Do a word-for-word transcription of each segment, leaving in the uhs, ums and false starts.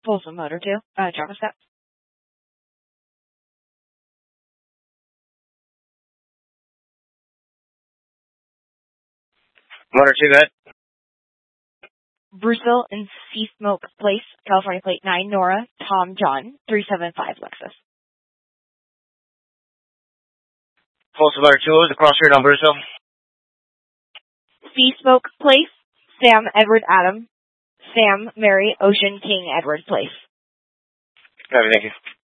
Folsom Motor two, uh, Travis Scott. Motor two, go ahead. Bruceville and Seasmoke Place, California plate nine, Nora, Tom, John, three seven five Lexus. Folsom Motor two, what was the cross street on Bruceville? Seasmoke Place, Sam, Edward, Adam, Sam, Mary, Ocean, King, Edward Place. Copy, thank you.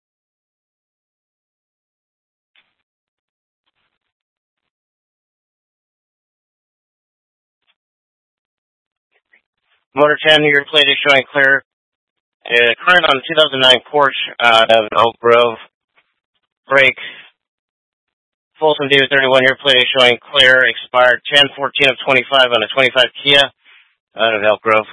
Motor ten, your plate is showing clear. Uh, current on two thousand nine Porsche out of Oak Grove. Brake. Folsom D thirty-one, your plate is showing clear. Expired ten fourteen of twenty-five on a twenty-five Kia out of Elk Grove.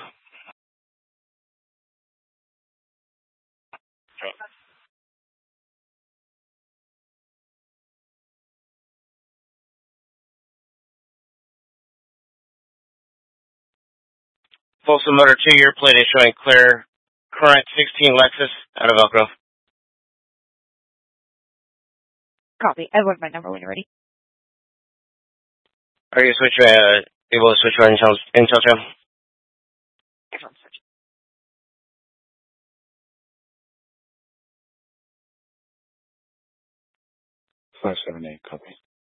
Folsom Motor two, your plate is showing clear. Current sixteen Lexus out of Elk Grove. Copy. I want my number when you're ready. Are you switch, uh, able to switch your Intel, Intel channel? five seven eight, copy.